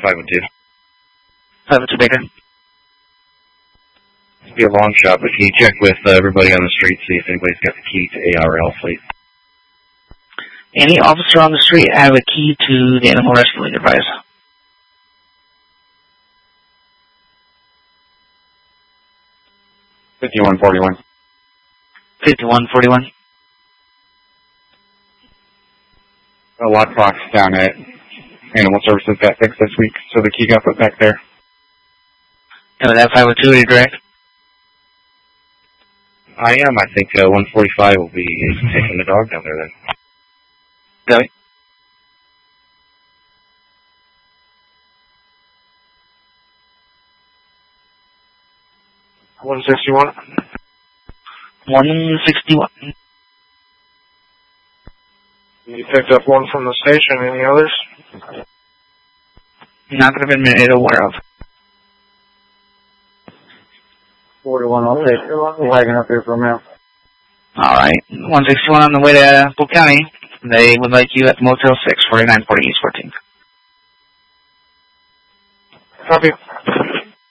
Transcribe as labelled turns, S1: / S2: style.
S1: 502.
S2: 502 Baker.
S1: It'd be a long shot, but can you check with everybody on the street, see if anybody's got the key to ARL, please?
S2: Any officer on the street have a key to the animal rescue league, advise?
S1: 5141.
S2: 5141.
S1: The lockbox down at Animal Services got fixed this week, so the key got put back there.
S2: And with that 502, are you direct?
S1: I am. I think 145 will be taking the dog down there then.
S2: Got it.
S3: $161.
S2: 161.
S3: You picked up one from the station. Any others?
S2: Not that I've been made aware of.
S4: 41, I'll take it. Lagging up here for a minute.
S2: Alright. 161 on the way to Polk County. They would like you at Motel 6, 4940 East 14th.
S3: Copy.